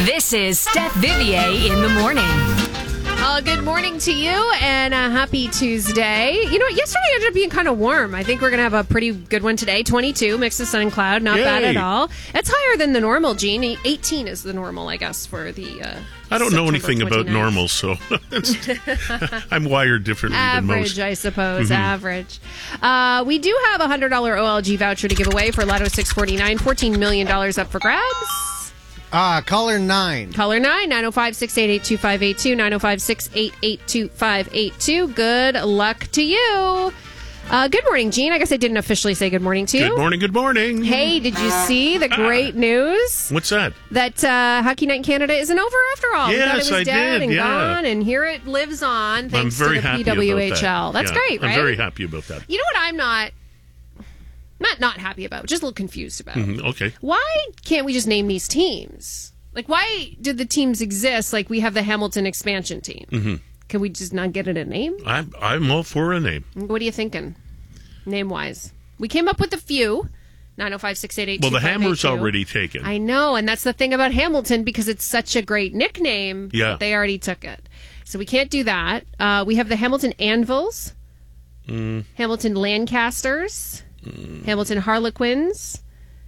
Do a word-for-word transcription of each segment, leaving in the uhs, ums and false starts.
This is Steph Vivier in the morning. Uh, good morning to you and a happy Tuesday. You know what? Yesterday ended up being kind of warm. I think we're going to have a pretty good one today. twenty-two, mix of sun and cloud. Not Yay. bad at all. It's higher than the normal, Gene. eighteen is the normal, I guess, for the uh, I don't know September anything about twenty-ninth. normal, so it's- I'm wired differently than most. Average, I suppose. Average. Uh, we do have a one hundred dollars O L G voucher to give away for Lotto six forty-nine. fourteen million dollars up for grabs. Ah, caller nine. Caller nine, nine oh five, six eight eight, two five eight two, nine oh five, six eight eight, two five eight two. Good luck to you. Uh, good morning, Gene. I guess I didn't officially say good morning to you. Good morning, good morning. Hey, did you see the great news What's that? that uh, Hockey Night in Canada isn't over after all? We thought Yes, it was I dead did, and yeah. gone, and here it lives on I'm thanks very to the happy P W H L. about that. That's Yeah, great, right? I'm very happy about that. You know what I'm not, not not happy about, just a little confused about? Mhm, Okay. Why can't we just name these teams? Like, why did the teams exist? Like, we have the Hamilton expansion team. Mm-hmm. Can we just not get it a name? I'm, I'm all for a name. What are you thinking, name-wise? We came up with a few. nine oh five, six eight eight, Well, the two five eight two. hammer's already taken. I know, and that's the thing about Hamilton, because it's such a great nickname. Yeah. They already took it. So we can't do that. Uh, we have the Hamilton Anvils, Mm. Hamilton Lancasters, Hamilton Harlequins,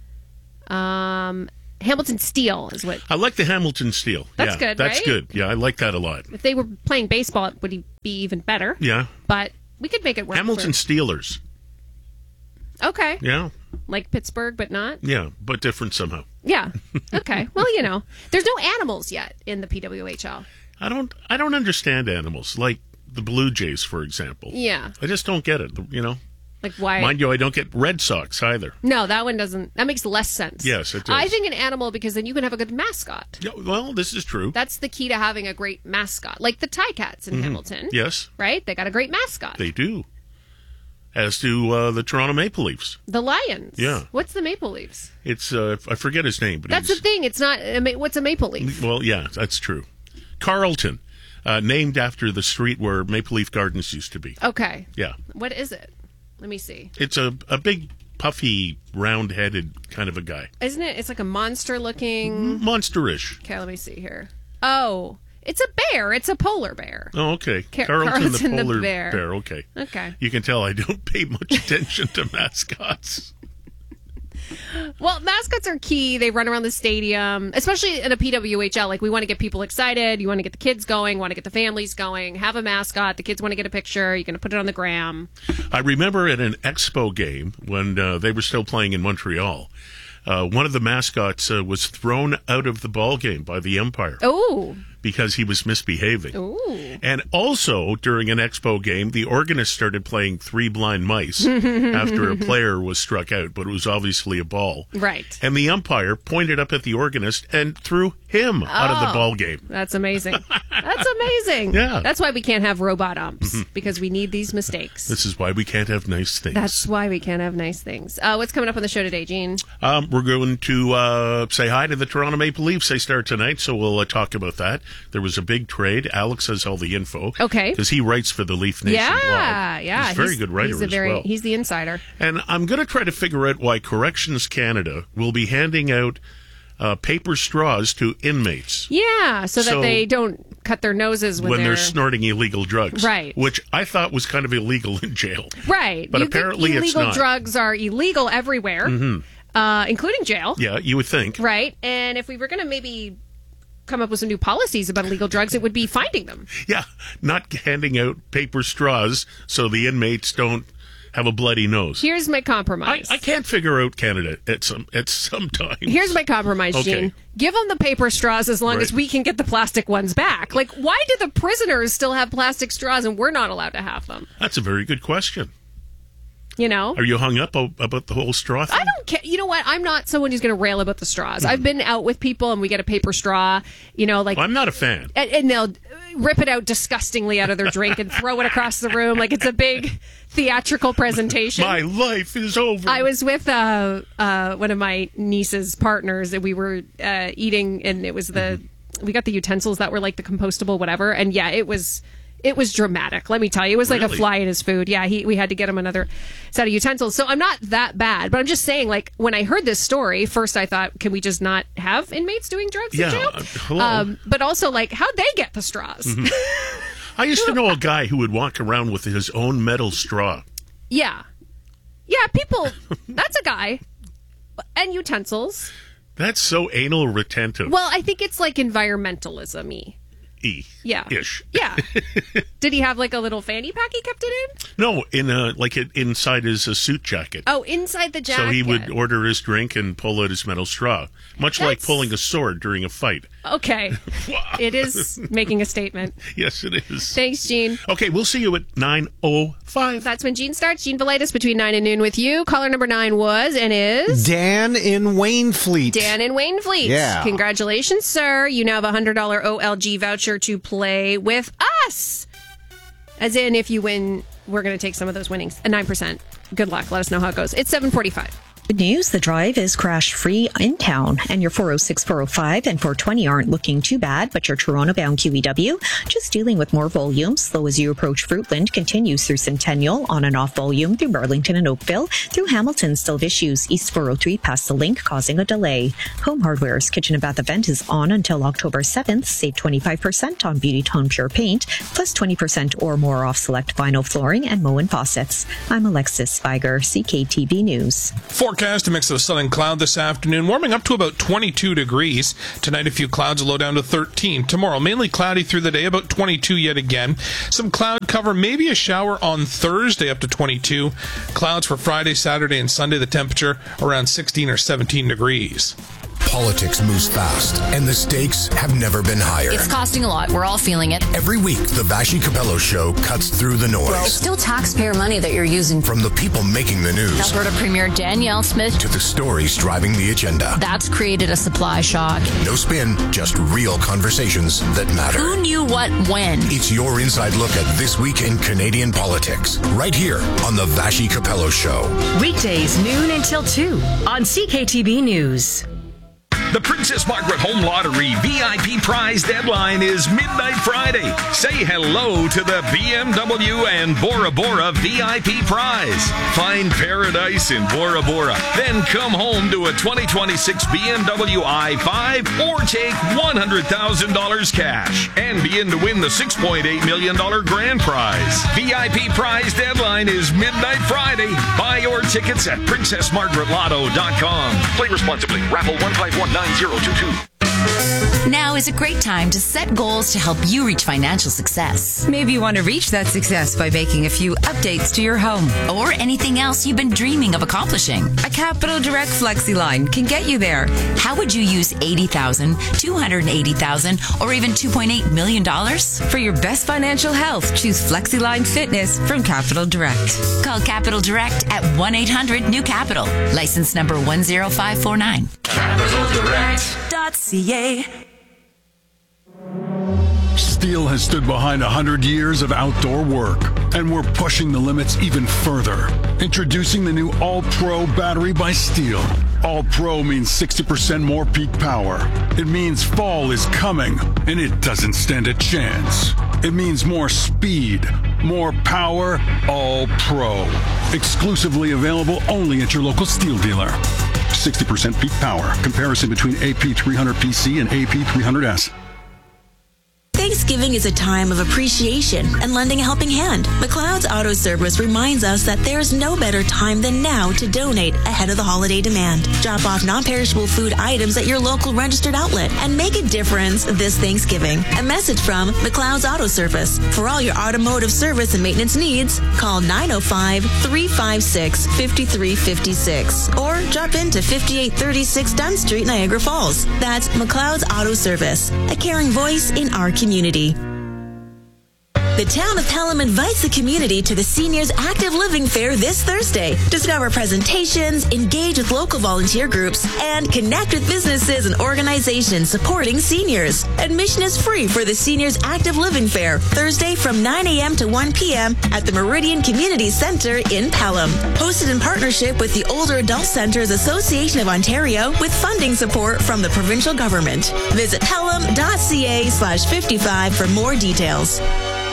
um, Hamilton Steel is what. I like the Hamilton Steel. That's yeah, good, That's right? good. Yeah, I like that a lot. If they were playing baseball, it would be even better. Yeah. But we could make it work. Hamilton for- Steelers. Okay. Yeah. Like Pittsburgh, but not? Yeah, but different somehow. Yeah. Okay. Well, you know, there's no animals yet in the P W H L. I don't I don't understand animals, like the Blue Jays, for example. Yeah. I just don't get it, you know. Like, why? Mind you, I don't get Red Sox either. No, that one doesn't. That makes less sense. Yes, it does. I think an animal, because then you can have a good mascot. Yeah, well, this is true. That's the key to having a great mascot. Like the Ticats in Hamilton. Mm-hmm. Yes, Right? They got a great mascot. they do. As do uh, the Toronto Maple Leafs. the Lions. Yeah. What's the Maple Leafs? It's uh, I forget his name, but That's the he's, thing. It's not. a ma- What's a maple leaf? well, yeah, that's true. Carlton, uh, named after the street where Maple Leaf Gardens used to be. Okay. Yeah, What is it? Let me see. it's a a big, puffy, round-headed kind of a guy, Isn't it? It's like a monster looking. monsterish. Okay, let me see here. Oh, it's a bear. It's a polar bear. Oh, okay. Car- Carlton, Carlton the the polar bear. Okay. Okay. You can tell I don't pay much attention to mascots. Well, mascots are key. They run around the stadium, especially in a P W H L. Like, we want to get people excited. You want to get the kids going, want to get the families going, have a mascot. The kids want to get a picture. You're going to put it on the gram. I remember at an Expo game when uh, they were still playing in Montreal, uh, one of the mascots uh, was thrown out of the ball game by the umpire Ooh. because he was misbehaving. Ooh. And also, during an Expo game, the organist started playing Three Blind Mice after a player was struck out, but it was obviously a ball. Right. And the umpire pointed up at the organist and threw him out of the Oh. ball game. That's amazing. That's amazing. Yeah. That's why we can't have robot umps, because we need these mistakes. This is why we can't have nice things. That's why we can't have nice things. Uh, what's coming up on the show today, Gene? Um, we're going to uh, say hi to the Toronto Maple Leafs. They start tonight, so we'll uh, talk about that. There was a big trade. Alex has all the info. Okay. Because he writes for the Leaf Nation Yeah, blog. yeah. He's a very good writer he's a as very, well. He's the insider. And I'm going to try to figure out why Corrections Canada will be handing out uh, paper straws to inmates Yeah, so that So- they don't cut their noses when, when they're, they're snorting illegal drugs. Right. Which I thought was kind of illegal in jail. Right. But You apparently think it's illegal not. drugs are illegal everywhere, uh, including jail. Yeah, you would think. Right. And if we were going to maybe come up with some new policies about illegal drugs, it would be finding them. Yeah, not handing out paper straws so the inmates don't have a bloody nose. Here's my I, compromise. I can't figure out Canada at some at some time. Here's my compromise, Okay. Gene. Give them the paper straws as long Right. as we can get the plastic ones back. Like, why do the prisoners still have plastic straws and we're not allowed to have them? That's a very good question. You know? Are you hung up o- about the whole straw thing? I don't care. You know what? I'm not someone who's going to rail about the straws. I've been out with people and we get a paper straw, you know, like, Well, I'm not a fan. and, and they'll rip it out disgustingly out of their drink and throw it across the room like it's a big theatrical presentation. My life is over. I was with uh, uh, one of my niece's partners, and we were uh, eating, and it was the we got the utensils that were like the compostable whatever, and yeah, it was It was dramatic, let me tell you. It was like Really? a fly in his food. Yeah, he, we had to get him another set of utensils. So I'm not that bad, but I'm just saying, like, when I heard this story, first I thought, can we just not have inmates doing drugs Yeah, in jail? uh, hello. Um, but also, like, how'd they get the straws? I used to know a guy who would walk around with his own metal straw. Yeah. Yeah, people, that's a guy. And utensils. That's so anal retentive. Well, I think it's like environmentalism-y. E. Yeah. Ish. Yeah. Did he have like a little fanny pack he kept it in? No, in a, like it, inside his uh, suit jacket. Oh, inside the jacket. So he would order his drink and pull out his metal straw, much like That's- pulling a sword during a fight. Okay. It is making a statement. Yes, it is. Thanks, Gene. Okay, we'll see you at nine oh five. That's when Gene starts. Gene Velitis between nine and noon with you. Caller number nine was and is... Dan in Waynefleet. Dan in Waynefleet. Yeah. Congratulations, sir. You now have a one hundred dollars O L G voucher to play with us. As in, if you win, we're going to take some of those winnings. A nine percent. Good luck. Let us know how it goes. It's seven forty-five. Good news, the drive is crash-free in town, and your four oh six, four oh five, and four twenty aren't looking too bad, but your Toronto-bound Q E W just dealing with more volume. Slow as you approach Fruitland, continues through Centennial, on and off volume through Burlington and Oakville, through Hamilton, still have issues, East four oh three past the link, causing a delay. Home Hardware's Kitchen and Bath event is on until October seventh. Save twenty-five percent on Beauty Tone Pure Paint, plus twenty percent or more off select vinyl flooring and Moen faucets. I'm Alexis Spiger, C K T V News. Forecast, a mix of sun and cloud this afternoon, warming up to about twenty-two degrees. Tonight, a few clouds, a low down to thirteen. Tomorrow, mainly cloudy through the day, about twenty-two yet again. Some cloud cover, maybe a shower on Thursday, up to twenty-two. Clouds for Friday, Saturday, and Sunday, the temperature around sixteen or seventeen degrees. Politics moves fast, and the stakes have never been higher. It's costing a lot. We're all feeling it. Every week, the Vashi Capello Show cuts through the noise. It's still taxpayer money that you're using. From the people making the news Alberta Premier Danielle Smith. to the stories driving the agenda. That's created a supply shock. No spin, just real conversations that matter. Who knew what when? It's your inside look at this week in Canadian politics, right here on the Vashi Capello Show. Weekdays noon until two on C K T B News. The Princess Margaret Home Lottery V I P prize deadline is midnight Friday. Say hello to the B M W and Bora Bora V I P prize. Find paradise in Bora Bora. Then come home to a twenty twenty-six B M W i five or take one hundred thousand dollars cash and be in to win the six point eight million dollars grand prize. V I P prize deadline is midnight Friday. Buy your tickets at princess margaret lotto dot com. Play responsibly. Raffle one five one nine zero two two. Now is a great time to set goals to help you reach financial success. Maybe you want to reach that success by making a few updates to your home. Or anything else you've been dreaming of accomplishing. A Capital Direct Flexi line can get you there. How would you use eighty thousand dollars, two hundred eighty thousand dollars, or even two point eight million dollars? For your best financial health, choose Flexi Line Fitness from Capital Direct. Call Capital Direct at one eight hundred new capital. License number one zero five four nine. Capital Direct. .ca. Steel has stood behind one hundred years of outdoor work, and we're pushing the limits even further. Introducing the new All-Pro battery by Steel. All-Pro means sixty percent more peak power. It means fall is coming, and it doesn't stand a chance. It means more speed, more power, All-Pro. Exclusively available only at your local Steel dealer. sixty percent peak power. Comparison between A P three hundred P C and A P three hundred S. Thanksgiving is a time of appreciation and lending a helping hand. McLeod's Auto Service reminds us that there's no better time than now to donate ahead of the holiday demand. Drop off non-perishable food items at your local registered outlet and make a difference this Thanksgiving. A message from McLeod's Auto Service. For all your automotive service and maintenance needs, call nine oh five, three five six, five three five six or drop into fifty-eight thirty-six Dunn Street, Niagara Falls. That's McLeod's Auto Service, a caring voice in our community. Community. The town of Pelham invites the community to the Seniors Active Living Fair this Thursday. Discover presentations, engage with local volunteer groups, and connect with businesses and organizations supporting seniors. Admission is free for the Seniors Active Living Fair, Thursday from nine a.m. to one p.m. at the Meridian Community Center in Pelham. Hosted in partnership with the Older Adult Centers Association of Ontario with funding support from the provincial government. Visit pelham.ca slash 55 for more details.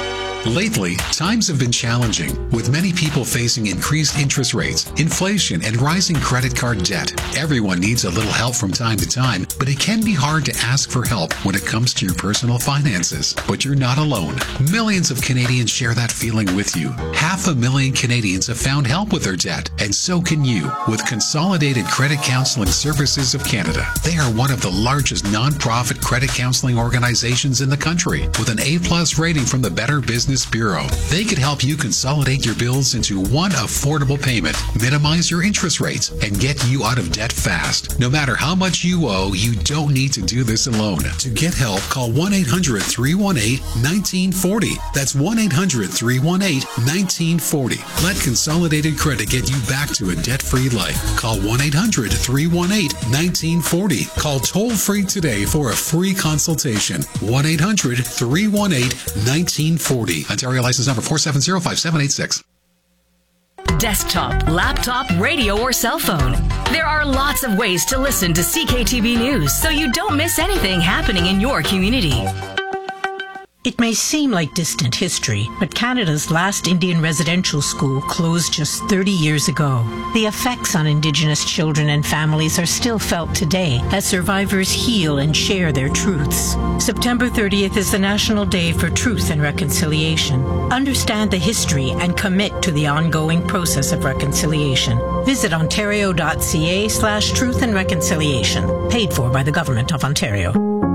Lately, times have been challenging, with many people facing increased interest rates, inflation, and rising credit card debt. Everyone needs a little help from time to time, but it can be hard to ask for help when it comes to your personal finances. But you're not alone. Millions of Canadians share that feeling with you. Half a million Canadians have found help with their debt, and so can you, with Consolidated Credit Counseling Services of Canada. They are one of the largest non-profit credit counseling organizations in the country, with an A-plus rating from the Better Business Bureau. They could help you consolidate your bills into one affordable payment, minimize your interest rates, and get you out of debt fast. No matter how much you owe, you don't need to do this alone. To get help, call one eight hundred, three one eight, one nine four zero. That's one eight hundred, three one eight, one nine four zero. Let Consolidated Credit get you back to a debt-free life. Call one eight hundred, three one eight, one nine four zero. Call toll-free today for a free consultation. one eight hundred, three one eight, one nine four zero. Ontario license number four seven zero, five seven eight six. Desktop, laptop, radio, or cell phone. There are lots of ways to listen to C K T V News so you don't miss anything happening in your community. It may seem like distant history, but Canada's last Indian residential school closed just thirty years ago. The effects on Indigenous children and families are still felt today as survivors heal and share their truths. September thirtieth is the National Day for Truth and Reconciliation. Understand the history and commit to the ongoing process of reconciliation. Visit ontario.ca slash truth and reconciliation. Paid for by the Government of Ontario.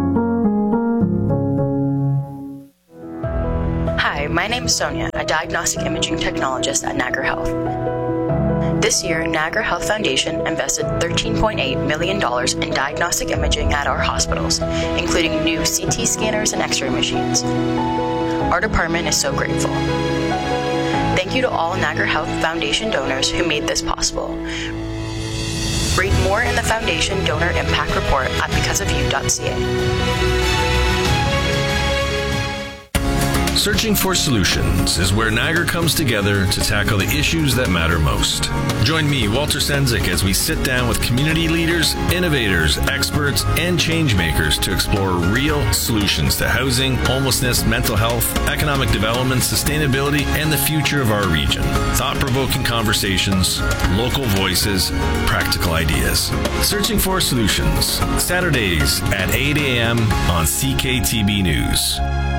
Hi, my name is Sonia, a diagnostic imaging technologist at Niagara Health. This year, Niagara Health Foundation invested thirteen point eight million dollars in diagnostic imaging at our hospitals, including new C T scanners and X-ray machines. Our department is so grateful. Thank you to all Niagara Health Foundation donors who made this possible. Read more in the Foundation Donor Impact Report at because of you dot c a. Searching for Solutions is where Niagara comes together to tackle the issues that matter most. Join me, Walter Sendzik, as we sit down with community leaders, innovators, experts, and change makers to explore real solutions to housing, homelessness, mental health, economic development, sustainability, and the future of our region. Thought-provoking conversations, local voices, practical ideas. Searching for Solutions, Saturdays at eight a.m. on C K T B News.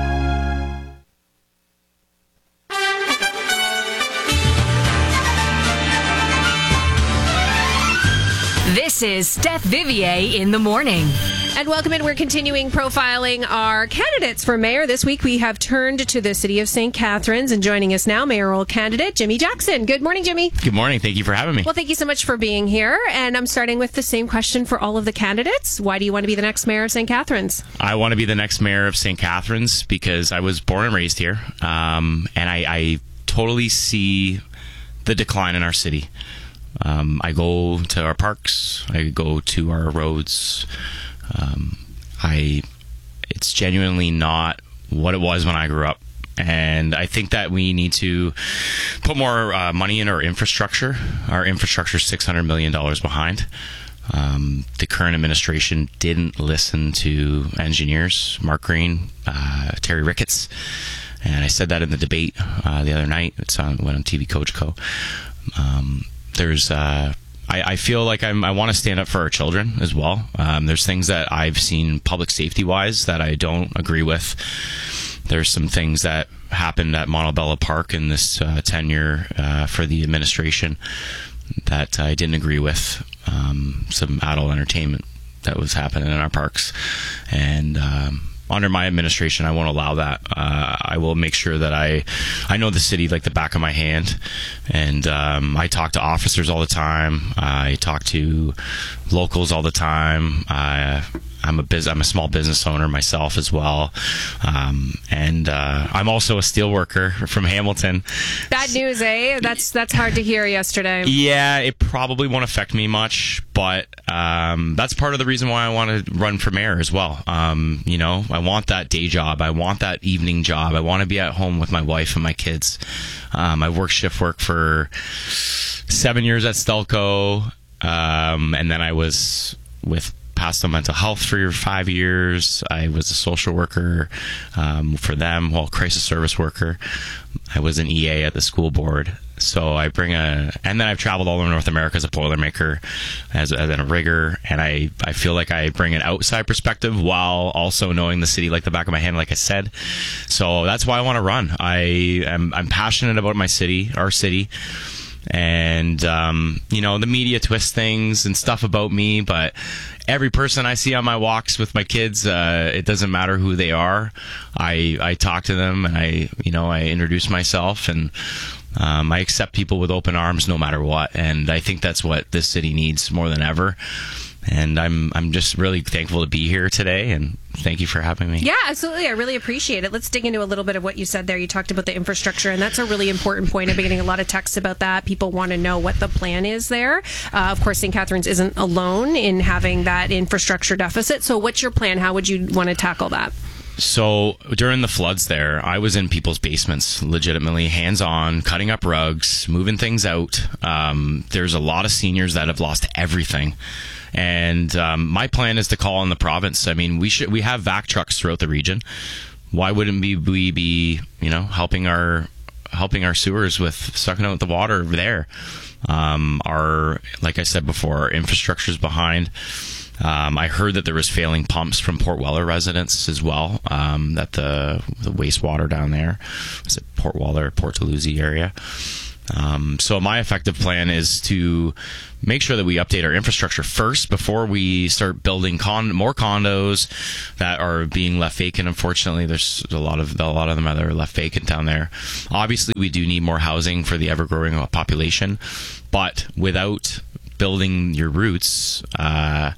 This is Steph Vivier in the morning. And welcome in. We're continuing profiling our candidates for mayor. This week we have turned to the city of Saint Catharines, and joining us now, mayoral candidate Jimmy Jackson. Good morning, Jimmy. Good morning. Thank you for having me. Well, thank you so much for being here. And I'm starting with the same question for all of the candidates. Why do you want to be the next mayor of Saint Catharines? I want to be the next mayor of Saint Catharines because I was born and raised here, um, and I, I totally see the decline in our city. Um, I go to our parks. I go to our roads. Um, I, it's genuinely not what it was when I grew up. And I think that we need to put more uh, money in our infrastructure. Our infrastructure is six hundred million dollars behind. Um, the current administration didn't listen to engineers, Mark Green, uh, Terry Ricketts. And I said that in the debate uh, the other night. It's on, went on T V Coach Co. Um, There's, uh, I, I feel like I'm, I want to stand up for our children as well. Um, there's things that I've seen public safety wise that I don't agree with. There's some things that happened at Montebello Park in this uh, tenure uh, for the administration that I didn't agree with. Um, some adult entertainment that was happening in our parks. And, um, under my administration, I won't allow that. Uh, I will make sure that I, I know the city like the back of my hand, and um, I talk to officers all the time. I talk to locals all the time. Uh, I'm a biz- I'm a small business owner myself as well, um, and uh, I'm also a steel worker from Hamilton. Bad news, eh? That's that's hard to hear yesterday. Yeah, it probably won't affect me much, but um, that's part of the reason why I want to run for mayor as well. Um, you know, I want that day job. I want that evening job. I want to be at home with my wife and my kids. Um, I worked shift work for seven years at Stelco, um, and then I was with Pasto Mental Health for five years. I was a social worker um, for them, well, crisis service worker. I was an E A at the school board. So I bring a, and then I've traveled all over North America as a Boilermaker, as, as a rigger, and I, I feel like I bring an outside perspective while also knowing the city like the back of my hand, like I said. So that's why I want to run. I am, I'm passionate about my city, our city. And, um, you know, the media twists things and stuff about me, but every person I see on my walks with my kids, uh, it doesn't matter who they are. I, I talk to them and I, you know, I introduce myself, and um, I accept people with open arms no matter what. And I think that's what this city needs more than ever. And I'm I'm just really thankful to be here today, and thank you for having me. Yeah, absolutely. I really appreciate it. Let's dig into a little bit of what you said there. You talked about the infrastructure, and that's a really important point. I've been getting a lot of texts about that. People want to know what the plan is there. Uh, of course, Saint Catharines isn't alone in having that infrastructure deficit. So what's your plan? How would you want to tackle that? So during the floods there, I was in people's basements, legitimately hands-on, cutting up rugs, moving things out. Um, there's a lot of seniors that have lost everything. And um, my plan is to call on the province. I mean, we should we have vac trucks throughout the region. Why wouldn't we, we be, you know, helping our helping our sewers with sucking out the water there? Um, our, like I said before, our infrastructure is behind. Um, I heard that there was failing pumps from Port Weller residents as well. Um, that the the wastewater down there, is it Port Weller, Port Dalhousie area? Um, so my effective plan is to make sure that we update our infrastructure first before we start building con- more condos that are being left vacant. Unfortunately, there's a lot of a lot of them that are left vacant down there. Obviously, we do need more housing for the ever-growing population, but without building your roots, uh,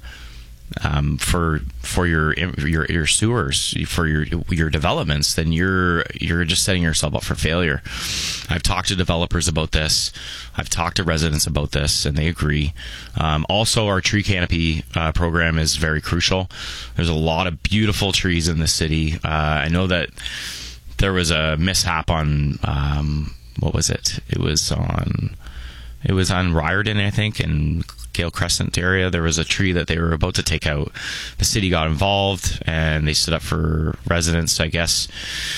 Um, for for your your your sewers, for your your developments, then you're you're just setting yourself up for failure. I've talked to developers about this. I've talked to residents about this, and they agree. Um, also, our tree canopy uh, program is very crucial. There's a lot of beautiful trees in the city. Uh, I know that there was a mishap on um, what was it? It was on it was on Riordan, I think, and Gale Crescent area. There was a tree that they were about to take out. The city got involved and they stood up for residents, I guess.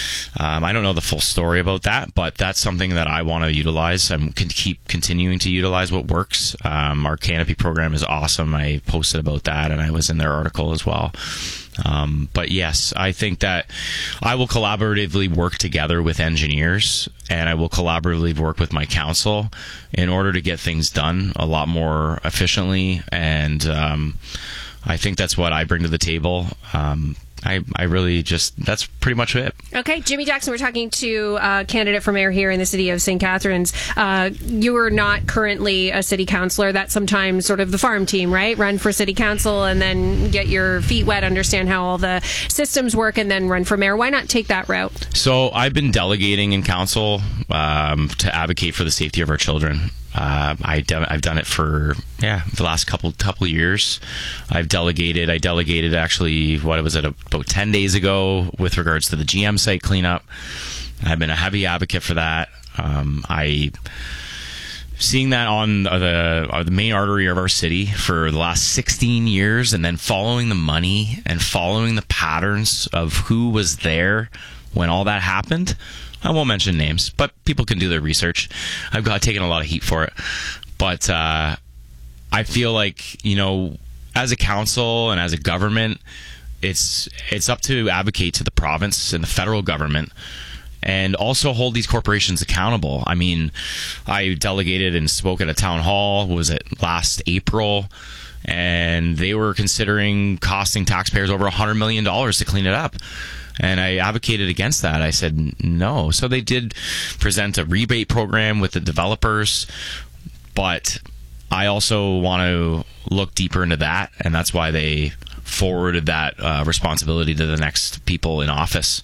Um, I don't know the full story about that, but that's something that I want to utilize. I'm can keep continuing to utilize what works. Um, our canopy program is awesome. I posted about that and I was in their article as well. Um, but yes, I think that I will collaboratively work together with engineers, and I will collaboratively work with my council in order to get things done a lot more efficiently. And um, I think that's what I bring to the table. Um, I, I really just, that's pretty much it. Okay, Jimmy Jackson, we're talking to a candidate for mayor here in the city of Saint Catharines. Uh, you are not currently a city councillor. That's sometimes sort of the farm team, right? Run for city council and then get your feet wet, understand how all the systems work, and then run for mayor. Why not take that route? So I've been delegating in council um, to advocate for the safety of our children. Uh, I do, I've done it for yeah the last couple couple years. I've delegated. I delegated actually what was it about ten days ago with regards to the G M site cleanup. I've been a heavy advocate for that. Um, I seeing that on the uh, the main artery of our city for the last sixteen years, and then following the money and following the patterns of who was there when all that happened. I won't mention names, but people can do their research. I've got taken a lot of heat for it. But uh, I feel like, you know, as a council and as a government, it's it's up to advocate to the province and the federal government and also hold these corporations accountable. I mean, I delegated and spoke at a town hall, was it last April? And they were considering costing taxpayers over one hundred million dollars to clean it up. And I advocated against that. I said no. So they did present a rebate program with the developers, but I also want to look deeper into that, and that's why they forwarded that uh, responsibility to the next people in office.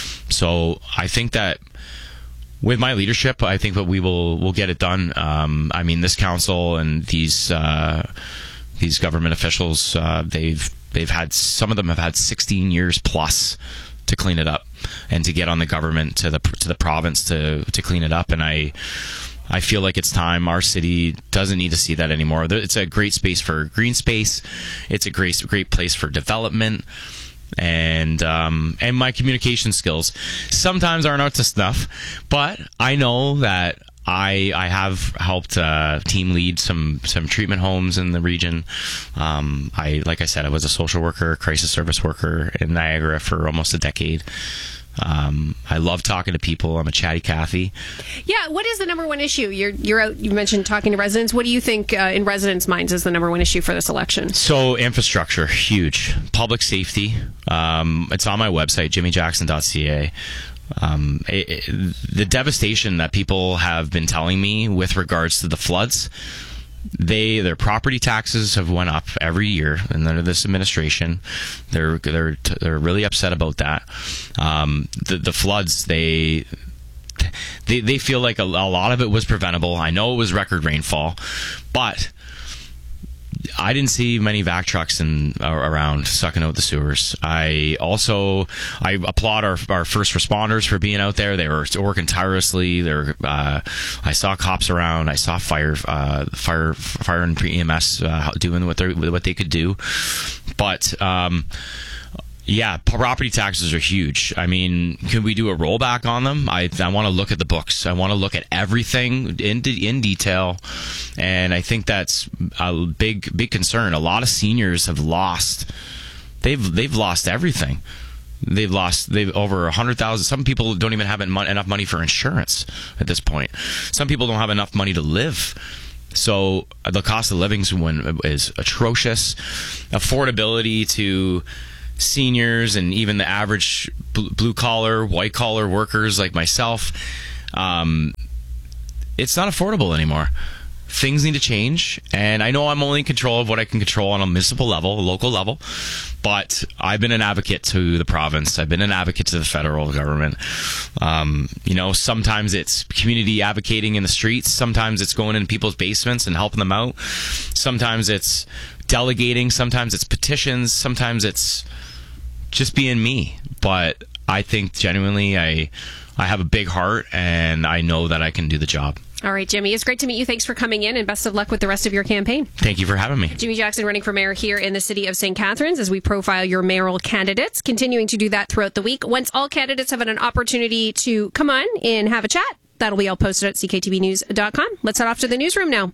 So I think that with my leadership, I think that we will will get it done. Um, I mean, this council and these uh, these government officials, uh, they've they've had some of them have had sixteen years plus to clean it up and to get on the government to the to the province to to clean it up. And I I feel like it's time. Our city doesn't need to see that anymore. It's a great space for green space. It's a great, great place for development. And um, and my communication skills sometimes aren't up to snuff, but I know that I I have helped uh, team lead some some treatment homes in the region. Um, I like I said, I was a social worker, crisis service worker in Niagara for almost a decade. Um, I love talking to people. I'm a chatty Cathy. Yeah, what is the number one issue? You're you're out. You mentioned talking to residents. What do you think uh, in residents' minds is the number one issue for this election? So infrastructure, huge. Public safety. Um, it's on my website, jimmy jackson dot c a. Um, it, it, the devastation that people have been telling me with regards to the floods. They their property taxes have went up every year, and under this administration, they're they're they're really upset about that. Um, the the floods they. They they feel like a, a lot of it was preventable. I know it was record rainfall, but I didn't see many vac trucks in, uh, around sucking out the sewers. I also I applaud our our first responders for being out there. They were working tirelessly. They were, uh, I saw cops around. I saw fire uh, fire fire and E M S uh, doing what they what they could do, but. Um, Yeah, property taxes are huge. I mean, can we do a rollback on them? I I want to look at the books. I want to look at everything in in detail, and I think that's a big big concern. A lot of seniors have lost. They've they've lost everything. They've lost. They've over a hundred thousand. Some people don't even have enough money for insurance at this point. Some people don't have enough money to live. So the cost of living is atrocious. Affordability to seniors and even the average blue collar, white collar workers like myself, um, it's not affordable anymore. Things need to change, and I know I'm only in control of what I can control on a municipal level, a local level, but I've been an advocate to the province. I've been an advocate to the federal government. Um, you know, sometimes it's community advocating in the streets. Sometimes it's going in people's basements and helping them out. Sometimes it's delegating. Sometimes it's petitions. Sometimes it's just being me. But I think genuinely I I have a big heart, and I know that I can do the job. All right, Jimmy, it's great to meet you. Thanks for coming in, and best of luck with the rest of your campaign. Thank you for having me. Jimmy Jackson running for mayor here in the city of Saint Catharines as we profile your mayoral candidates, continuing to do that throughout the week. Once all candidates have had an opportunity to come on and have a chat, that'll be all posted at c k t v news dot com. Let's head off to the newsroom now.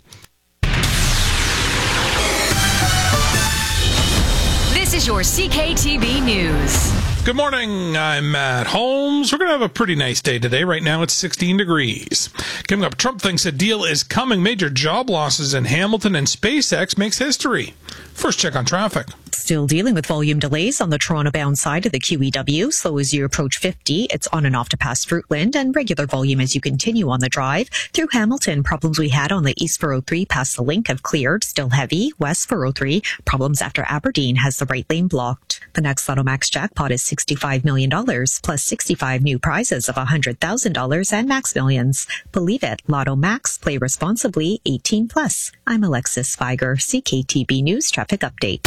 This is your C K T V News. Good morning, I'm Matt Holmes. We're going to have a pretty nice day today. Right now it's sixteen degrees. Coming up, Trump thinks a deal is coming. Major job losses in Hamilton, and SpaceX makes history. First check on traffic. Still dealing with volume delays on the Toronto-bound side of the Q E W. Slow as you approach fifty. It's on and off to past Fruitland, and regular volume as you continue on the drive. Through Hamilton, problems we had on the East four oh three past the Link have cleared. Still heavy. West four oh three. Problems after Aberdeen has the right lane blocked. The next Lotto Max jackpot is sixty-five million dollars, plus sixty-five new prizes of one hundred thousand dollars and Max Millions. Believe it. Lotto Max. Play responsibly. eighteen plus. I'm Alexis Feiger, C K T B News Traffic Update.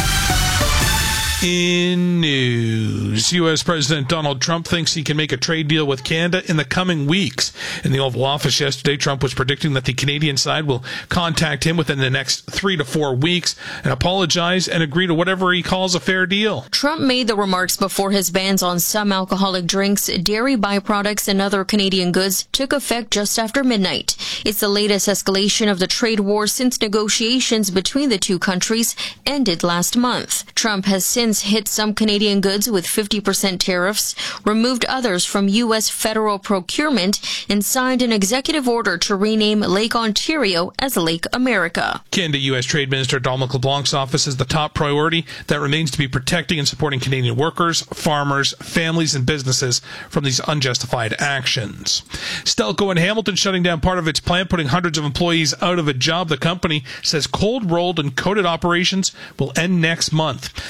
In news, U S. President Donald Trump thinks he can make a trade deal with Canada in the coming weeks. In the Oval Office yesterday, Trump was predicting that the Canadian side will contact him within the next three to four weeks and apologize and agree to whatever he calls a fair deal. Trump made the remarks before his bans on some alcoholic drinks, dairy byproducts, and other Canadian goods took effect just after midnight. It's the latest escalation of the trade war since negotiations between the two countries ended last month. Trump has since hit some Canadian goods with fifty percent tariffs, removed others from U S federal procurement, and signed an executive order to rename Lake Ontario as Lake America. Canada U S. Trade Minister Dominic LeBlanc's office is the top priority that remains to be protecting and supporting Canadian workers, farmers, families, and businesses from these unjustified actions. Stelco in Hamilton shutting down part of its plant, putting hundreds of employees out of a job. The company says cold rolled and coated operations will end next month. They say this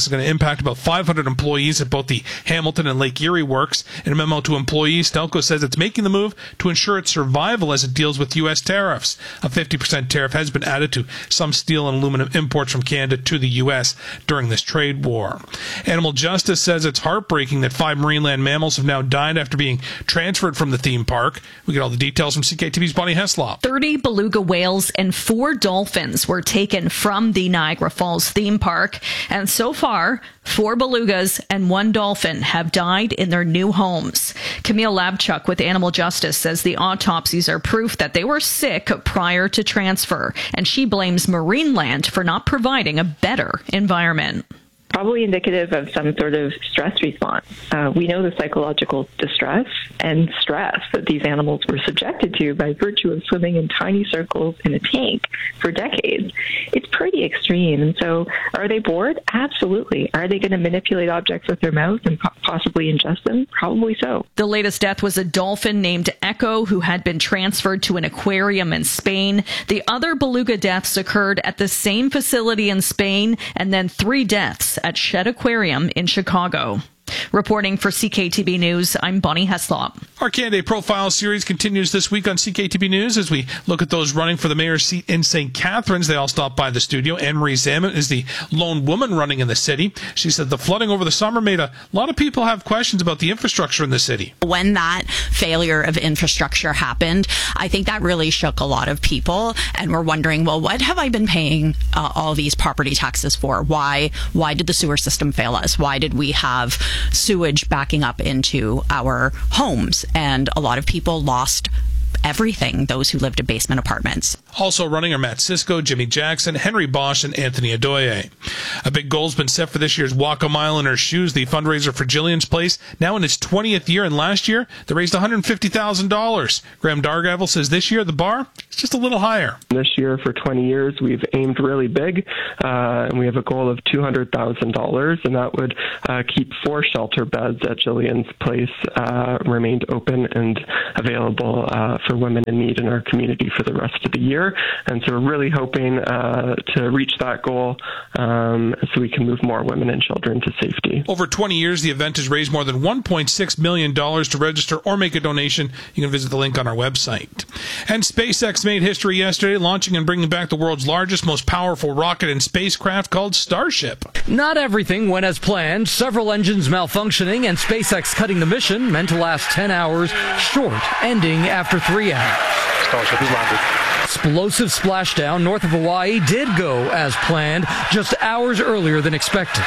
this is going to impact about five hundred employees at both the Hamilton and Lake Erie works. In a memo to employees, Stelco says it's making the move to ensure its survival as it deals with U S tariffs. A fifty percent tariff has been added to some steel and aluminum imports from Canada to the U S during this trade war. Animal Justice says it's heartbreaking that five Marineland mammals have now died after being transferred from the theme park. We get all the details from C K T V's Bonnie Heslop. thirty beluga whales and four dolphins were taken from the Niagara Falls theme park, and so far, four belugas and one dolphin have died in their new homes. Camille Labchuk with Animal Justice says the autopsies are proof that they were sick prior to transfer, and she blames Marineland for not providing a better environment. Probably indicative of some sort of stress response. Uh, we know the psychological distress and stress that these animals were subjected to by virtue of swimming in tiny circles in a tank for decades. It's pretty extreme. And so are they bored? Absolutely. Are they going to manipulate objects with their mouth and po- possibly ingest them? Probably so. The latest death was a dolphin named Echo who had been transferred to an aquarium in Spain. The other beluga deaths occurred at the same facility in Spain, and then three deaths at Shed Aquarium in Chicago. Reporting for C K T B News, I'm Bonnie Heslop. Our Candidate Profile series continues this week on C K T B News as we look at those running for the mayor's seat in Saint Catharines. They all stopped by the studio. Anne-Marie Salmon is the lone woman running in the city. She said the flooding over the summer made a lot of people have questions about the infrastructure in the city. When that failure of infrastructure happened, I think that really shook a lot of people, and we're wondering, well, what have I been paying uh, all these property taxes for? Why, why did the sewer system fail us? Why did we have sewage backing up into our homes? And a lot of people lost everything, those who lived in basement apartments. Also running are Matt Sisko, Jimmy Jackson, Henry Bosch, and Anthony Adoye. A big goal's been set for this year's Walk a Mile in Her Shoes, the fundraiser for Jillian's Place, now in its twentieth year, and last year they raised one hundred fifty thousand dollars. Graham Dargavel says this year the bar is just a little higher. This year for twenty years we've aimed really big, uh, and we have a goal of two hundred thousand dollars, and that would uh, keep four shelter beds at Jillian's Place uh, remained open and available uh, for women in need in our community for the rest of the year. And so we're really hoping uh, to reach that goal um, so we can move more women and children to safety. Over twenty years, the event has raised more than one point six million dollars. To register or make a donation, you can visit the link on our website. And SpaceX made history yesterday, launching and bringing back the world's largest, most powerful rocket and spacecraft called Starship. Not everything went as planned. Several engines malfunctioning and SpaceX cutting the mission meant to last ten hours short, ending after three hours. Starship is landed. Explosive splashdown north of Hawaii did go as planned, just hours earlier than expected.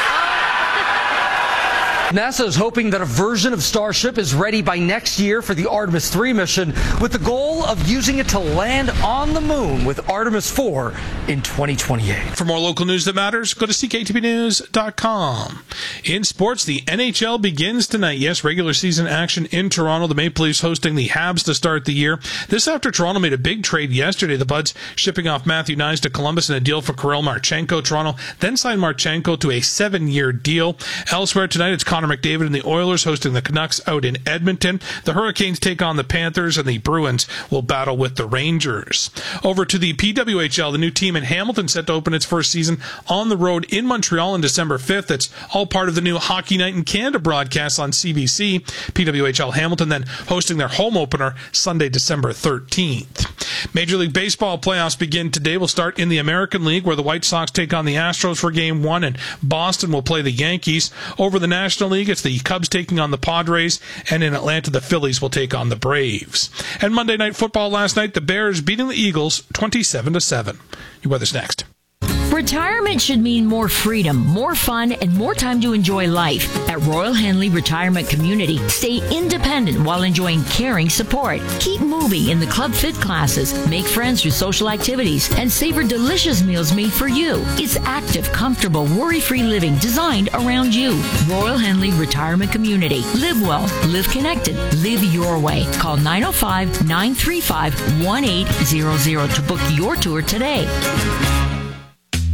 NASA is hoping that a version of Starship is ready by next year for the Artemis three mission, with the goal of using it to land on the moon with Artemis four in twenty twenty-eight. For more local news that matters, go to C K T B news dot com. In sports, the N H L begins tonight. Yes, regular season action in Toronto. The Maple Leafs hosting the Habs to start the year. This after Toronto made a big trade yesterday. The Buds shipping off Matthew Nyes to Columbus in a deal for Kirill Marchenko. Toronto then signed Marchenko to a seven-year deal. Elsewhere tonight, it's Connor McDavid and the Oilers hosting the Canucks out in Edmonton. The Hurricanes take on the Panthers, and the Bruins will battle with the Rangers. Over to the P W H L, the new team in Hamilton set to open its first season on the road in Montreal on December fifth. It's all part of the new Hockey Night in Canada broadcast on C B C. P W H L Hamilton then hosting their home opener Sunday, December thirteenth. Major League Baseball playoffs begin today. We'll start in the American League, where the White Sox take on the Astros for Game one, and Boston will play the Yankees. Over the National League, it's the Cubs taking on the Padres, and in Atlanta, the Phillies will take on the Braves. And Monday Night Football last night, the Bears beating the Eagles twenty-seven to seven. Your weather's next. Retirement should mean more freedom, more fun, and more time to enjoy life. At Royal Henley Retirement Community, stay independent while enjoying caring support. Keep moving in the Club Fit classes, make friends through social activities, and savor delicious meals made for you. It's active, comfortable, worry-free living designed around you. Royal Henley Retirement Community. Live well, live connected, live your way. Call nine oh five, nine three five, one eight zero zero to book your tour today. Nothing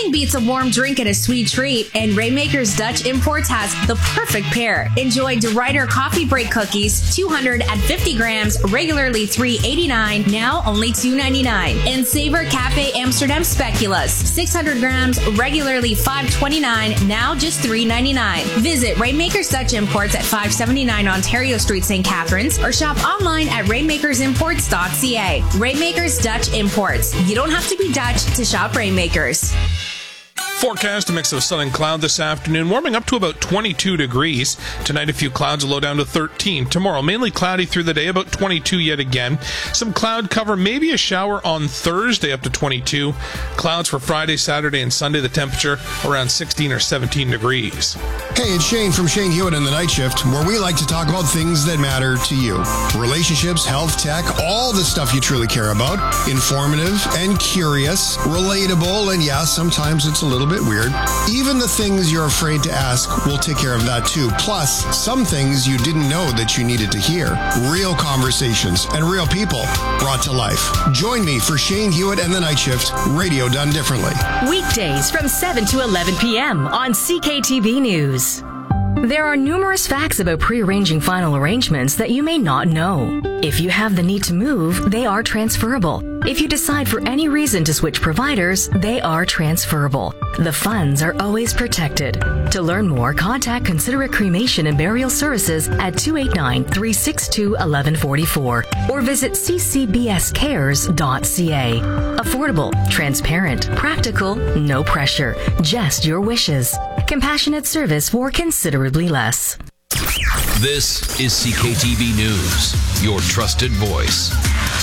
Nothing beats a warm drink and a sweet treat, and Rainmakers Dutch Imports has the perfect pair. Enjoy DeRuyter Coffee Break Cookies, two hundred fifty grams, regularly three dollars and eighty-nine cents, now only two dollars and ninety-nine cents. And Savor Cafe Amsterdam Speculoos, six hundred grams, regularly five dollars and twenty-nine cents, now just three dollars and ninety-nine cents. Visit Rainmakers Dutch Imports at five seventy-nine Ontario Street, Saint Catharines, or shop online at rainmakers imports dot c a. Rainmakers Dutch Imports. You don't have to be Dutch to shop Rainmakers. Forecast, a mix of sun and cloud this afternoon, warming up to about twenty-two degrees. Tonight, a few clouds, a low down to thirteen. Tomorrow, mainly cloudy through the day, about twenty-two yet again. Some cloud cover, maybe a shower on Thursday, up to twenty-two. Clouds for Friday, Saturday, and Sunday, the temperature around sixteen or seventeen degrees. Hey, it's Shane from Shane Hewitt in the Night Shift, where we like to talk about things that matter to you. Relationships, health, tech, all the stuff you truly care about. Informative and curious, relatable, and yeah, sometimes it's a little bit weird. Even the things you're afraid to ask, we'll take care of that too. Plus, some things you didn't know that you needed to hear. Real conversations and real people brought to life. Join me for Shane Hewitt and the Night Shift, radio done differently. Weekdays from seven to eleven p.m. on C K T V News. There are numerous facts about pre-arranging final arrangements that you may not know. If you have the need to move, they are transferable. If you decide for any reason to switch providers, they are transferable. The funds are always protected. To learn more, contact Considerate Cremation and Burial Services at two eight nine, three six two, one one four four or visit c c b s cares dot c a. Affordable, transparent, practical, no pressure, just your wishes. Compassionate service for considerably less. This is C K T V News, your trusted voice.